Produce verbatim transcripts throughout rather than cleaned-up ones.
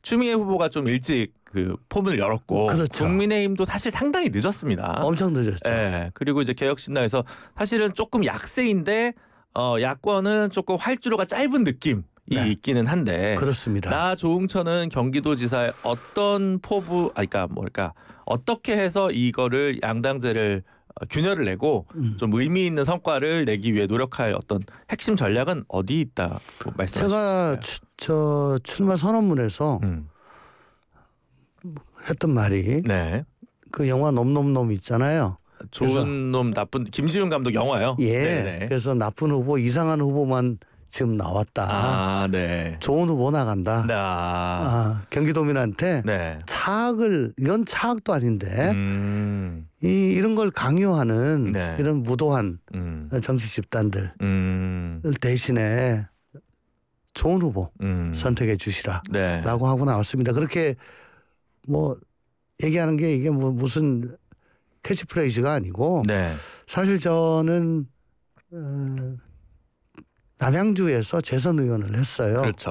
추미애 후보가 좀 일찍 그 포문을 열었고 그렇죠. 국민의힘도 사실 상당히 늦었습니다. 엄청 늦었죠. 예. 그리고 이제 개혁신당에서 사실은 조금 약세인데 어, 야권은 조금 활주로가 짧은 느낌이 네. 있기는 한데 그렇습니다. 나 조응천은 경기도지사의 어떤 포부, 아, 그러니까 뭘까 어떻게 해서 이거를 양당제를 균열을 내고 음. 좀 의미 있는 성과를 내기 위해 노력할 어떤 핵심 전략은 어디 있다고 말씀하시죠? 제가 추, 저 출마 선언문에서 음. 했던 말이 네. 그 영화 놈놈놈 있잖아요. 좋은 놈 나쁜 김지훈 감독 영화요. 예. 네네. 그래서 나쁜 후보, 이상한 후보만 지금 나왔다. 아, 네. 좋은 후보 나간다. 네. 아, 경기도민한테 네. 차악을 이건 차악도 아닌데 음. 이 이런 걸 강요하는 네. 이런 무도한 음. 정치 집단들 음. 대신에 좋은 후보 음. 선택해 주시라라고 네. 하고 나왔습니다. 그렇게 뭐 얘기하는 게 이게 뭐 무슨 캐치프레이즈가 아니고 네. 사실 저는 어, 남양주에서 재선 의원을 했어요. 그렇죠.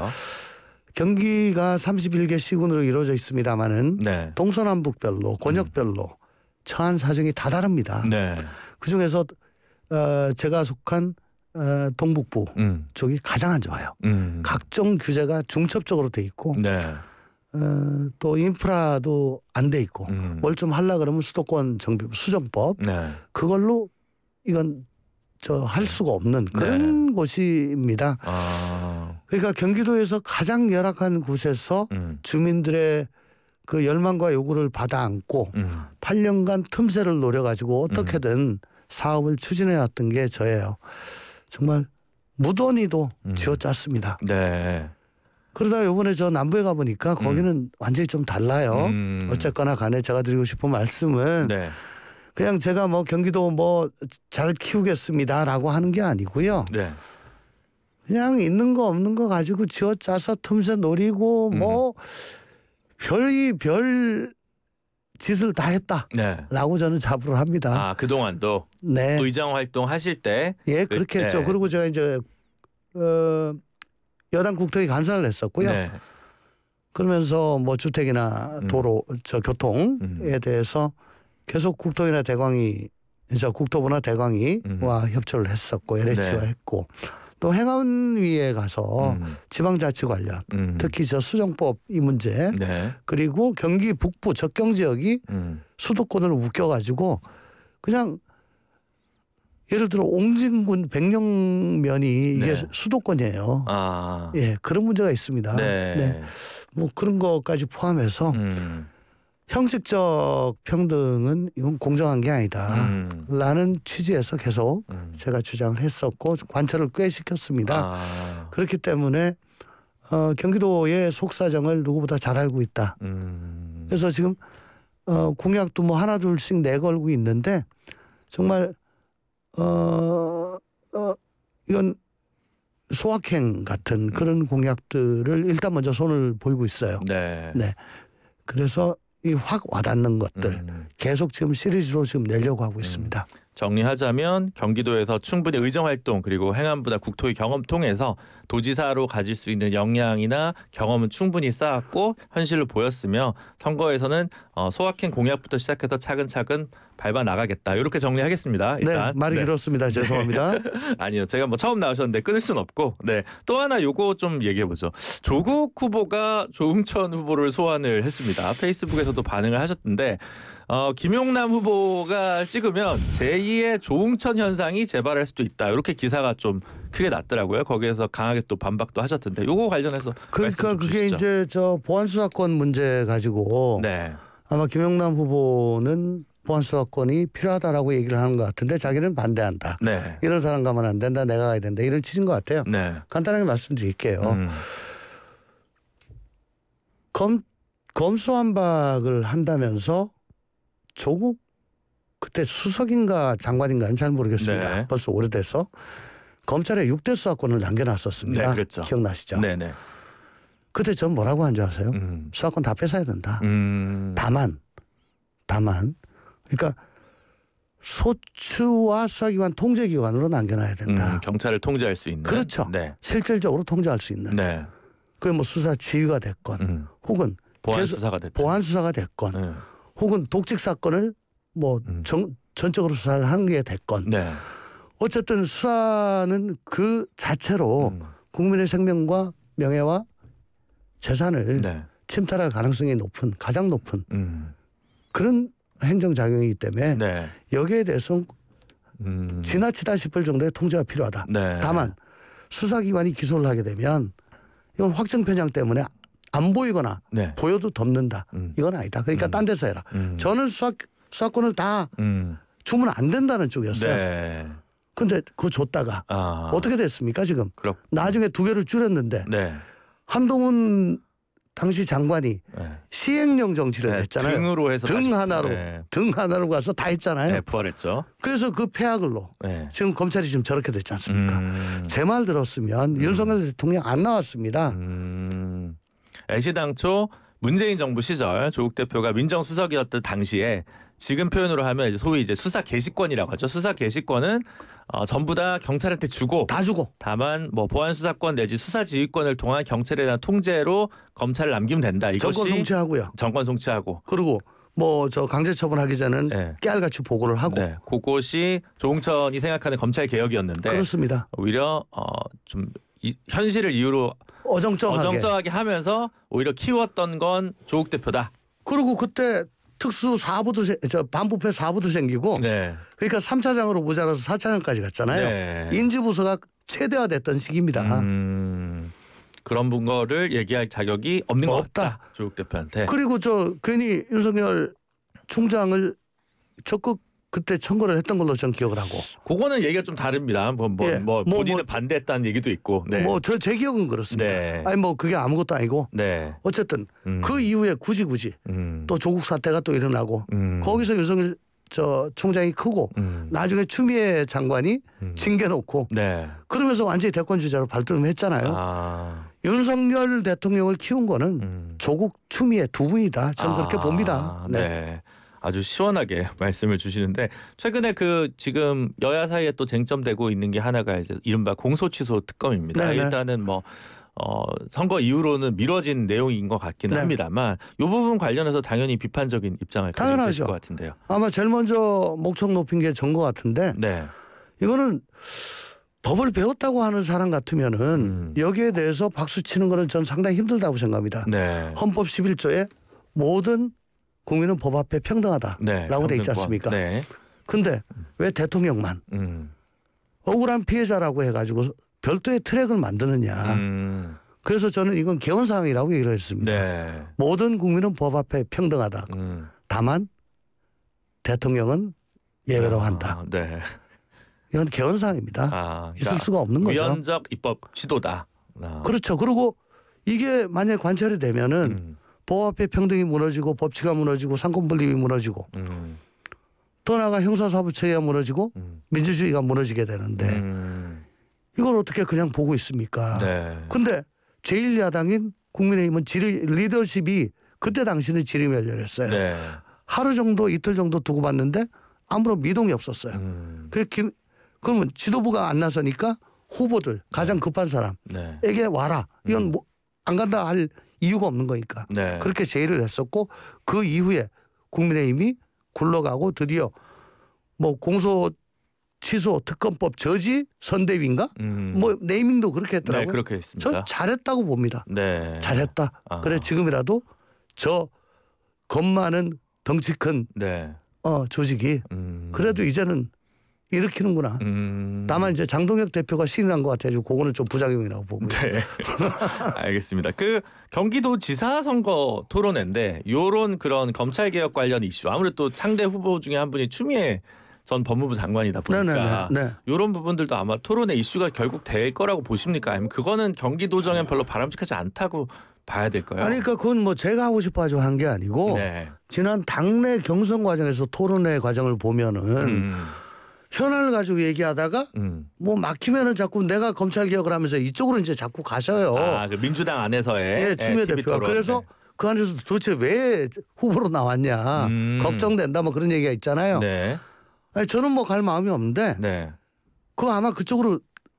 경기가 삼십일 개 시군으로 이루어져 있습니다마는 네. 동서남북별로 권역별로 처한 사정이 다 다릅니다. 네. 그중에서 어, 제가 속한 어, 동북부 음. 쪽이 가장 안 좋아요. 음. 각종 규제가 중첩적으로 돼 있고 네. 어, 또 인프라도 안 돼 있고 음. 뭘 좀 하려 그러면 수도권 정비 수정법 네. 그걸로 이건 저 할 수가 없는 그런 네. 곳입니다. 아. 그러니까 경기도에서 가장 열악한 곳에서 음. 주민들의 그 열망과 요구를 받아 안고 음. 팔 년간 틈새를 노려가지고 어떻게든 사업을 추진해왔던 게 저예요. 정말 무던히도 음. 쥐어짰습니다. 네. 그러다가 이번에 저 남부에 가보니까 거기는 음. 완전히 좀 달라요. 음. 어쨌거나 간에 제가 드리고 싶은 말씀은 네. 그냥 제가 뭐 경기도 뭐 잘 키우겠습니다라고 하는 게 아니고요. 네. 그냥 있는 거 없는 거 가지고 쥐어짜서 틈새 노리고 음. 뭐 별이 별 짓을 다 했다라고 네. 저는 자부를 합니다. 아, 그동안도 네. 의정 활동 하실 때 예, 그렇게 네. 했죠. 그리고 제가 이제 어, 여당 국토위 간사를 했었고요. 네. 그러면서 뭐 주택이나 음. 도로, 저 교통에 음. 대해서 계속 국토위나 대광위, 저 국토부나 대광위와 음. 협조를 했었고 엘에이치와 네. 했고 또 행안위에 가서 음. 지방자치 관련 음. 특히 저 수정법 이 문제 네. 그리고 경기 북부 접경 지역이 음. 수도권으로 묶여가지고 그냥 예를 들어 옹진군 백령면이 이게 네. 수도권이에요. 아. 예, 그런 문제가 있습니다. 네. 네. 뭐 그런 것까지 포함해서 음. 형식적 평등은 이건 공정한 게 아니다. 음. 라는 취지에서 계속 음. 제가 주장을 했었고 관철을 꽤 시켰습니다. 아. 그렇기 때문에 어, 경기도의 속사정을 누구보다 잘 알고 있다. 음. 그래서 지금 어, 공약도 뭐 하나 둘씩 내걸고 있는데 정말 어, 어, 이건 소확행 같은 그런 공약들을 일단 먼저 손을 보이고 있어요. 네. 네. 그래서 이 확 와닿는 것들 음. 계속 지금 시리즈로 지금 내려고 하고 있습니다. 정리하자면 경기도에서 충분히 의정 활동 그리고 행안부나 국토위 경험 통해서 도지사로 가질 수 있는 역량이나 경험은 충분히 쌓았고 현실로 보였으며 선거에서는 어, 소확행 공약부터 시작해서 차근차근 밟아 나가겠다. 이렇게 정리하겠습니다. 일단. 네, 말이 네. 길었습니다. 죄송합니다. 아니요, 제가 뭐 처음 나오셨는데 끊을 수는 없고, 네, 또 하나 요거 좀 얘기해 보죠. 조국 후보가 조응천 후보를 소환을 했습니다. 페이스북에서도 반응을 하셨던데, 어, 김용남 후보가 찍으면 제이의 조응천 현상이 재발할 수도 있다. 이렇게 기사가 좀 크게 났더라고요. 거기에서 강하게 또 반박도 하셨던데, 요거 관련해서 그러니까 말씀 좀 그게 주시죠. 이제 저 보안수사권 문제 가지고 네, 아마 김용남 후보는 보안수사권이 필요하다라고 얘기를 하는 것 같은데 자기는 반대한다. 네, 이런 사람 가면 안 된다. 내가 가야 된다. 이런 취지인 것 같아요. 네, 간단하게 말씀드릴게요. 음, 검, 검수완박을 한다면서 조국 그때 수석인가 장관인가는 잘 모르겠습니다. 네. 벌써 오래돼서 검찰에 육 대 수사권을 남겨놨었습니다. 네, 그랬죠. 기억나시죠? 네, 네, 그때 전 뭐라고 한 줄 아세요? 음, 수사권 다 뺏어야 된다. 음, 다만 다만 그러니까 소추와 수사기관 통제기관으로 남겨놔야 된다. 음, 경찰을 통제할 수 있는. 그렇죠. 네, 실질적으로 통제할 수 있는. 네, 그게 뭐 수사 지휘가 됐건 음. 혹은 보안 계속 수사가 됐다. 보안 수사가 됐건 네. 혹은 독직 사건을 뭐 음. 정, 전적으로 수사를 하는 게 됐건 네. 어쨌든 수사는 그 자체로 음. 국민의 생명과 명예와 재산을 네. 침탈할 가능성이 높은 가장 높은 음. 그런 행정작용이기 때문에 네. 여기에 대해서 음. 지나치다 싶을 정도의 통제가 필요하다. 네. 다만 수사기관이 기소를 하게 되면 이건 확정 편향 때문에 안 보이거나 네. 보여도 덮는다. 음. 이건 아니다. 그러니까 음. 딴 데서 해라. 음. 저는 수사, 수사권을 다 음. 주면 안 된다는 쪽이었어요. 네. 근데 그거 줬다가 아. 어떻게 됐습니까 지금? 그렇. 나중에 두 개를 줄였는데 네. 한동훈 당시 장관이 네. 시행령 정치를 네. 했잖아요. 등으로 해서 등 다시- 하나로 네. 등 하나로 가서 다 했잖아요. 네, 부활했죠. 그래서 그 폐악을로 네. 지금 검찰이 지금 저렇게 됐지 않습니까? 음. 제 말 들었으면 윤석열 대통령 안 나왔습니다. 음. 애시당초 문재인 정부 시절 조국 대표가 민정수석이었던 당시에 지금 표현으로 하면 이제 소위 이제 수사 개시권이라고 하죠. 수사 개시권은 어, 전부 다 경찰한테 주고 다 주고 다만 뭐 보안 수사권 내지 수사 지휘권을 통한 경찰에 대한 통제로 검찰을 남기면 된다. 이것이 정권 송치하고요. 정권 송치하고. 그리고 뭐 저 강제 처분하기 전에는 네. 깨알같이 보고를 하고 네, 그것이 조홍천이 생각하는 검찰 개혁이었는데 그렇습니다. 오히려 어, 좀 이, 현실을 이유로 어정쩡하게. 어정쩡하게 하면서 오히려 키웠던 건 조국 대표다. 그리고 그때 특수 사부도 세- 저 반부패 사부도 생기고 네. 그러니까 삼 차장으로 모자라서 사 차장까지 갔잖아요. 네. 인지부서가 최대화됐던 시기입니다. 음, 그런 거를 얘기할 자격이 없는 것 없다. 같다. 조국 대표한테. 그리고 저 괜히 윤석열 총장을 적극 그때 청구를 했던 걸로 전 기억을 하고 그거는 얘기가 좀 다릅니다. 뭐, 뭐, 예. 뭐 뭐, 본인은 뭐, 반대했다는 얘기도 있고. 네. 뭐 저 제 기억은 그렇습니다. 네. 아니 뭐 그게 아무것도 아니고 네. 어쨌든 음. 그 이후에 굳이 굳이 음. 또 조국 사태가 또 일어나고 음. 거기서 윤석열 저 총장이 크고 음. 나중에 추미애 장관이 음. 징계놓고 네. 그러면서 완전히 대권 주자로 발돋움했잖아요. 아. 윤석열 대통령을 키운 거는 음. 조국 추미애 두 분이다. 저는 아, 그렇게 봅니다. 네. 네. 아주 시원하게 말씀을 주시는데 최근에 그 지금 여야 사이에 또 쟁점되고 있는 게 하나가 이제 이른바 공소 취소 특검입니다. 네네. 일단은 뭐 어, 선거 이후로는 미뤄진 내용인 것 같기는 네. 합니다만 이 부분 관련해서 당연히 비판적인 입장을 가지고 당연하죠. 계실 것 같은데요. 아마 제일 먼저 목청 높인 게 전 것 같은데 네. 이거는 법을 배웠다고 하는 사람 같으면은 음. 여기에 대해서 박수 치는 거는 전 상당히 힘들다고 생각합니다. 네. 헌법 십일 조에 모든 국민은 법 앞에 평등하다라고 네. 돼 있지 평등권. 않습니까? 네. 근데 왜 대통령만 음. 억울한 피해자라고 해가지고 별도의 트랙을 만드느냐. 음. 그래서 저는 이건 개헌사항이라고 얘기를 했습니다. 네. 모든 국민은 법 앞에 평등하다. 음. 다만 대통령은 예외로 아, 한다. 네. 이건 개헌사항입니다. 아, 있을 수가 없는 거죠. 위헌적 입법 시도다. 아. 그렇죠. 그리고 이게 만약에 관철이 되면은 음. 법 앞에 평등이 무너지고 법치가 무너지고 상권분립이 무너지고 음. 더 나아가 형사사법체계가 무너지고 음. 민주주의가 무너지게 되는데 음. 이걸 어떻게 그냥 보고 있습니까? 네. 근데 제일 야당인 국민의힘은 지리, 리더십이 그때 당시는 지리멸렬했어요. 네. 하루 정도 이틀 정도 두고 봤는데 아무런 미동이 없었어요. 음. 그 김, 그러면 지도부가 안 나서니까 후보들 가장 급한 네. 사람에게 와라. 이건 뭐 안 간다 할 이유가 없는 거니까. 네. 그렇게 제의를 했었고 그 이후에 국민의힘이 굴러가고 드디어 뭐 공소 취소 특검법 저지 선대위인가 음. 뭐 네이밍도 그렇게 네, 했더라고요. 그렇게 했습니다. 저 잘했다고 봅니다. 네. 잘했다. 아. 그래 지금이라도 저 겁 많은 덩치 큰 네. 어, 조직이 음. 그래도 이제는 일으키는구나. 음. 다만 이제 장동혁 대표가 신인한 것 같아가지고 그거는 좀 부작용이라고 보고요. 네. 알겠습니다. 그 경기도 지사 선거 토론회인데 요런 그런 검찰 개혁 관련 이슈 아무래도 상대 후보 중에 한 분이 추미애 전 법무부 장관이다 보니까 네네네. 네. 이런 부분들도 아마 토론회 이슈가 결국 될 거라고 보십니까? 아니면 그거는 경기도정엔 별로 바람직하지 않다고 봐야 될까요? 아니 그러니까 그건 뭐 제가 하고 싶어가지고 한 게 아니고 네. 지난 당내 경선 과정에서 토론회 과정을 보면은 음. 현안을 가지고 얘기하다가 음. 뭐 막히면은 자꾸 내가 검찰 개혁을 하면서 이쪽으로 이제 자꾸 가셔요. 아, 그 민주당 안에서의 예, 추미애 예, 티비 대표가. 토론. 그래서 네. 그 안에서 도대체 왜 후보로 나왔냐 음. 걱정된다 뭐 그런 얘기가 있잖아요. 네. 아니, 저는 뭐 갈 마음이 없는데 네. 그거 아마 그쪽으로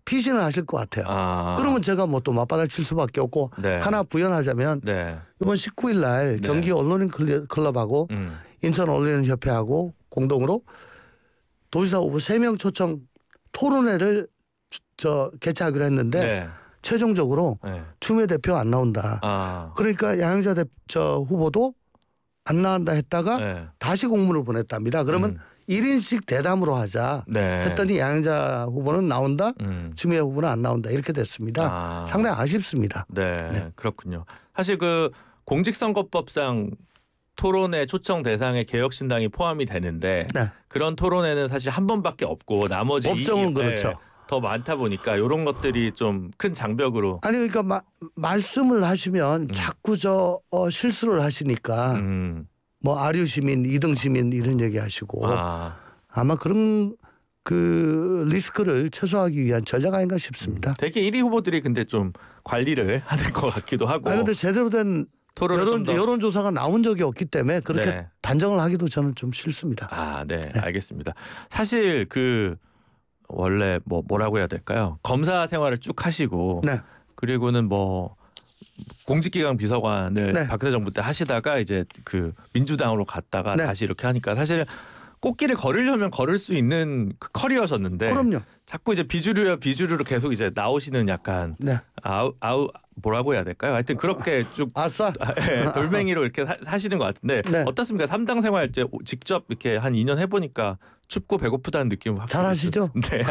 피신을 하실 것 같아요. 아. 그러면 제가 뭐 또 맞받아칠 수밖에 없고 네. 하나 부연하자면 네. 이번 십구 일 날 네. 경기 언론인 클리- 클럽하고 음. 인천 언론인협회하고 공동으로 도지사 후보 세 명 초청 토론회를 저 개최하기로 했는데 네. 최종적으로 네. 추미애 대표 안 나온다. 아. 그러니까 양영자 대, 저 후보도 안 나온다 했다가 네. 다시 공문을 보냈답니다. 그러면 음. 일 인씩 대담으로 하자 네. 했더니 양영자 후보는 나온다. 음. 추미애 후보는 안 나온다. 이렇게 됐습니다. 아. 상당히 아쉽습니다. 네. 네. 그렇군요. 사실 그 공직선거법상 토론회 초청 대상에 개혁신당이 포함이 되는데 네. 그런 토론회는 사실 한 번밖에 없고 나머지 법정은 이- 그렇죠. 네, 더 많다 보니까 이런 것들이 좀 큰 장벽으로 아니 그러니까 마, 말씀을 하시면 자꾸 저 어, 실수를 하시니까 음. 뭐 아류 시민, 이등 시민 이런 얘기 하시고 아. 아마 그런 그 리스크를 최소화하기 위한 전략 아닌가 싶습니다. 되게 일 위 후보들이 근데 좀 관리를 하는 것 같기도 하고 아니 근데 제대로 된 토론을 여론 좀 더- 여론조사가 나온 적이 없기 때문에 그렇게 네. 단정을 하기도 저는 좀 싫습니다. 아, 네, 알겠습니다. 사실 그 원래 뭐 뭐라고 해야 될까요? 검사 생활을 쭉 하시고 네. 그리고는 뭐 공직기강 비서관을 네. 박근혜 정부 때 하시다가 이제 그 민주당으로 갔다가 네. 다시 이렇게 하니까 사실 꽃길을 걸으려면 걸을 수 있는 그 커리어셨는데 그럼요. 자꾸 이제 비주류야 비주류로 계속 이제 나오시는 약간 네. 아우 아우 뭐라고 해야 될까요? 하여튼 그렇게 쭉 아싸. 예, 돌멩이로 이렇게 사, 사시는 것 같은데 네. 어떻습니까? 삼 당 생활 이제 직접 이렇게 한 이 년 해보니까 춥고 배고프다는 느낌을 확실히 잘하시죠? 좀- 네.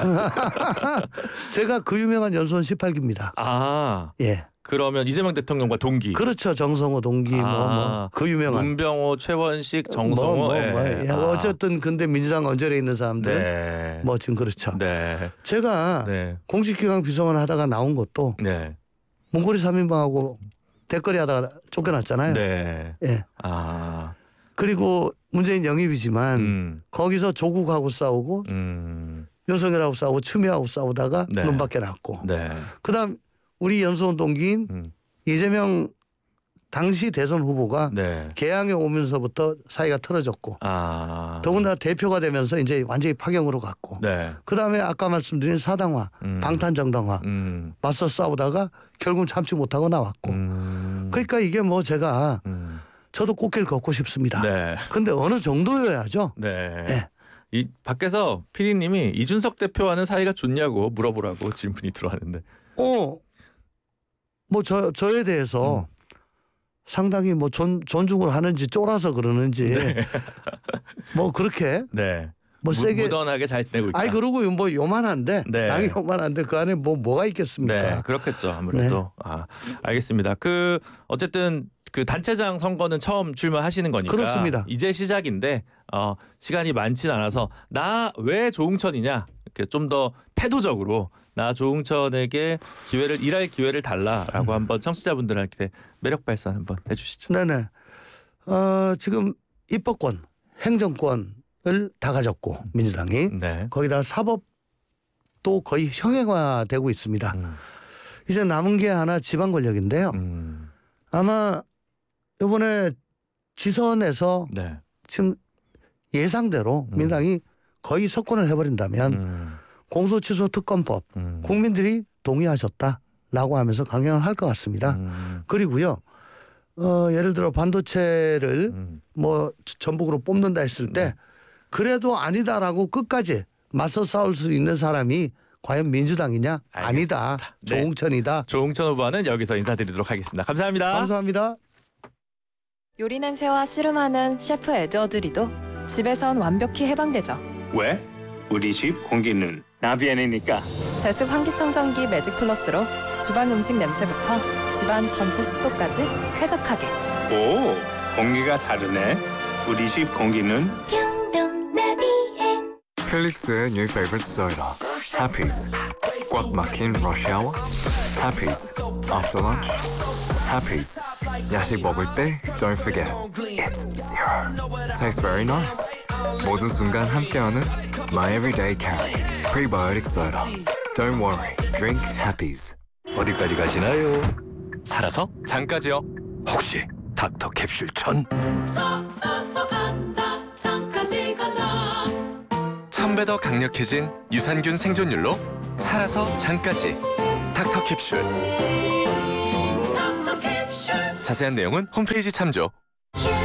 제가 그 유명한 연손 십팔 기입니다. 아 예. 그러면 이재명 대통령과 동기. 그렇죠. 정성호 동기 뭐 아, 뭐 그 유명한 문병호, 최원식, 정성호. 뭐, 뭐, 예. 뭐, 예. 아, 어쨌든 근데 민주당 언저리에 있는 사람들은 네. 뭐 지금 그렇죠. 네. 제가 네. 공식기강 비서관 하다가 나온 것도 네. 몽골이 삼 인방하고 대거리 하다가 쫓겨났잖아요. 네. 예. 아. 그리고 문재인 영입이지만 음. 거기서 조국하고 싸우고 음. 윤석열하고 싸우고 추미애하고 싸우다가 네. 눈밖에 났고 네. 그다음 우리 연수원 동기인 음. 이재명 당시 대선 후보가 네. 개항에 오면서부터 사이가 틀어졌고 아. 더군다나 대표가 되면서 이제 완전히 파경으로 갔고 네. 그다음에 아까 말씀드린 사당화 음. 방탄정당화 음. 맞서 싸우다가 결국 참지 못하고 나왔고 음. 그러니까 이게 뭐 제가 음. 저도 꽃길 걷고 싶습니다. 네. 근데 어느 정도여야죠. 네. 네. 이 밖에서 피디님이 이준석 대표와는 사이가 좋냐고 물어보라고 질문이 들어왔는데. 어, 뭐 저 저에 대해서 음. 상당히 뭐 존, 존중을 하는지 쫄아서 그러는지 뭐 그렇게 네. 뭐 무, 세게 무던하게 잘 지내고 있다. 아이 그러고 뭐 요만한데 네. 당이 요만한데 그 안에 뭐 뭐가 있겠습니까? 네, 그렇겠죠. 아무래도. 네. 아, 알겠습니다. 그 어쨌든 그 단체장 선거는 처음 출마하시는 거니까 그렇습니다. 이제 시작인데 어, 시간이 많지는 않아서 나 왜 조응천이냐 이렇게 좀 더 패도적으로 나 조응천에게 기회를 일할 기회를 달라라고 음. 한번 청취자분들한테 매력 발산 한번 해주시죠. 네네. 어, 지금 입법권, 행정권을 다 가졌고 민주당이 네. 거기다 사법도 거의 형해화되고 있습니다. 음, 이제 남은 게 하나 지방 권력인데요. 음, 아마 이번에 지선에서 네. 지금 예상대로 음. 민주당이 거의 석권을 해버린다면 음, 공소취소 특검법 음, 국민들이 동의하셨다라고 하면서 강행을 할 것 같습니다. 음, 그리고요, 어, 예를 들어 반도체를 음. 뭐 전북으로 뽑는다 했을 때 네. 그래도 아니다라고 끝까지 맞서 싸울 수 있는 사람이 과연 민주당이냐? 아니다. 알겠습니다. 네. 조응천이다. 조응천 후보는 여기서 인사드리도록 하겠습니다. 감사합니다. 감사합니다. 요리 냄새와 씨름하는 셰프 에드워드리도 집에선 완벽히 해방되죠. 왜? 우리 집 공기는 나비엔이니까. 제습 환기청정기 매직 플러스로 주방 음식 냄새부터 집안 전체 습도까지 쾌적하게. 오, 공기가 다르네. 우리 집 공기는 펠릭스의 new favorite soda, Happy's. 꽉 막힌 rush hour, Happy's. After lunch, Happy's. 야식 먹을 때 don't forget, it's zero. Tastes very nice. 모든 순간 함께하는 my everyday carry, prebiotic soda. Don't worry, drink Happy's. 어디까지 가시나요? 살아서 장까지요. 혹시 닥터 캡슐 천? 살아서 간다 장까지 간다 천 배 더 강력해진 유산균 생존율로 살아서 잠까지 닥터 캡슐. 닥터 캡슐 자세한 내용은 홈페이지 참조. 캡슐